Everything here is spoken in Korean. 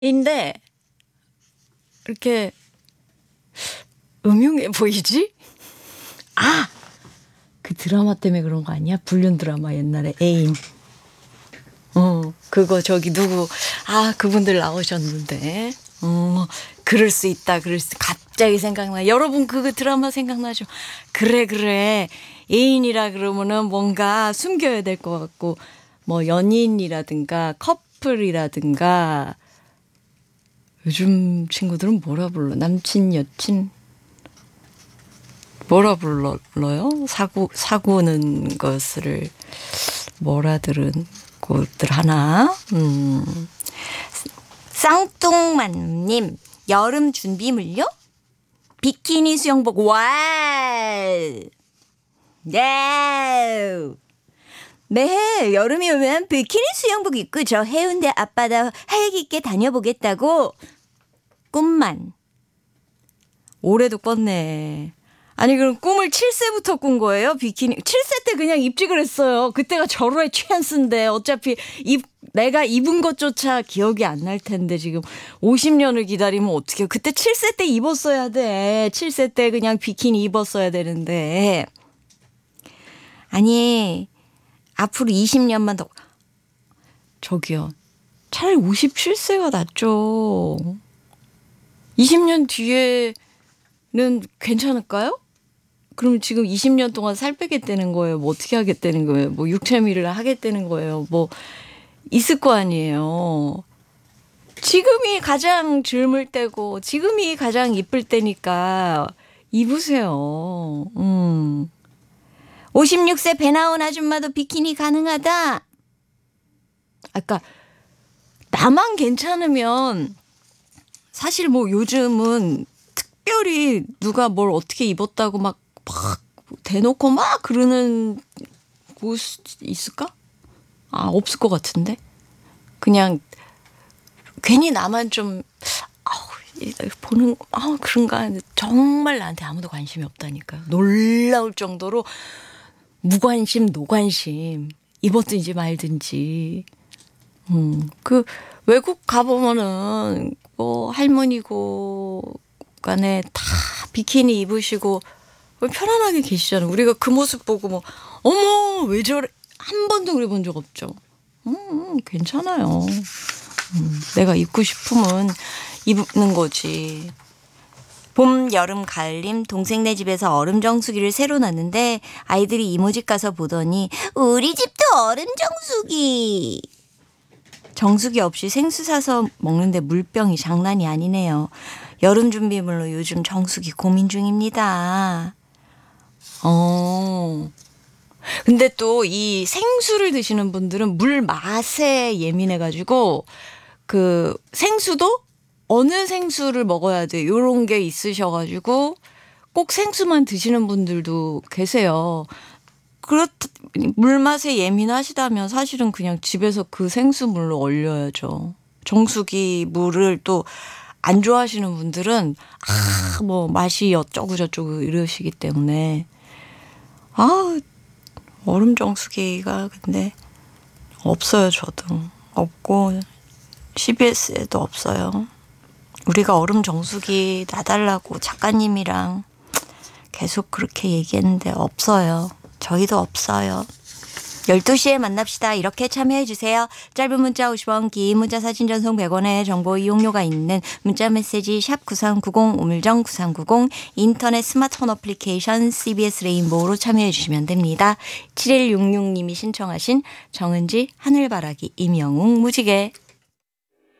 인데 이렇게 음흉해 보이지? 아! 그 드라마 때문에 그런 거 아니야? 불륜 드라마 옛날에 애인. 그거 저기 누구 그분들 나오셨는데. 그럴 수 있다. 갑자기 생각나. 여러분 그거 드라마 생각나죠? 그래. 애인이라 그러면은 뭔가 숨겨야 될 것 같고 뭐 연인이라든가 커플이라든가 요즘 친구들은 뭐라 불러? 남친, 여친? 뭐라 불러요? 사고는 것을 뭐라 들은 곳들 하나? 쌍뚱만님, 여름 준비물요? 비키니 수영복, 와! 네! 네, 여름이 오면 비키니 수영복 입고 저 해운대 앞바다 활기 있게 다녀보겠다고 꿈만. 올해도 꿨네. 아니 그럼 꿈을 7세부터 꾼 거예요? 비키니 7세 때 그냥 입지 그랬어요. 그때가 절호의 찬스인데 어차피 내가 입은 것조차 기억이 안 날 텐데 지금 50년을 기다리면 어떡해요. 그때 7세 때 입었어야 돼. 7세 때 그냥 비키니 입었어야 되는데. 아니 앞으로 20년만 더. 저기요. 차라리 57세가 낫죠. 20년 뒤에는 괜찮을까요? 그럼 지금 20년 동안 살 빼겠다는 거예요? 뭐 어떻게 하겠다는 거예요? 뭐 육체미를 하겠다는 거예요? 뭐 있을 거 아니에요. 지금이 가장 젊을 때고 지금이 가장 이쁠 때니까 입으세요. 56세 배 나온 아줌마도 비키니 가능하다. 아까 나만 괜찮으면 사실 뭐 요즘은 특별히 누가 뭘 어떻게 입었다고 막 대놓고 막 그러는 곳 있을까? 없을 것 같은데. 그냥 괜히 나만 좀 보는 그런가. 정말 나한테 아무도 관심이 없다니까요. 놀라울 정도로 무관심, 노관심. 입었든지 말든지. 그 외국 가보면은 뭐 할머니고 간에 다 비키니 입으시고 편안하게 계시잖아요. 우리가 그 모습 보고 뭐 어머 왜 저래 한 번도 그래 본 적 없죠. 괜찮아요. 내가 입고 싶으면 입는 거지. 봄, 여름, 가을님 동생네 집에서 얼음 정수기를 새로 놨는데 아이들이 이모집 가서 보더니 우리 집도 얼음 정수기. 정수기 없이 생수 사서 먹는데 물병이 장난이 아니네요. 여름 준비물로 요즘 정수기 고민 중입니다. 근데 또 이 생수를 드시는 분들은 물 맛에 예민해가지고 그 생수도 어느 생수를 먹어야 돼 요런 게 있으셔가지고 꼭 생수만 드시는 분들도 계세요. 물 맛에 예민하시다면 사실은 그냥 집에서 그 생수물로 얼려야죠. 정수기 물을 또 안 좋아하시는 분들은 뭐 맛이 어쩌고 저쩌고 이러시기 때문에 얼음 정수기가 근데 없어요. 저도 없고 CBS에도 없어요. 우리가 얼음 정수기 놔달라고 작가님이랑 계속 그렇게 얘기했는데 없어요. 저희도 없어요. 12시에 만납시다. 이렇게 참여해 주세요. 짧은 문자 50원, 긴 문자 사진 전송 100원의 정보 이용료가 있는 문자 메시지 샵 9390, 우물정 9390, 인터넷 스마트폰 어플리케이션 CBS 레인보우로 참여해 주시면 됩니다. 7166님이 신청하신 정은지 하늘바라기 임영웅 무지개.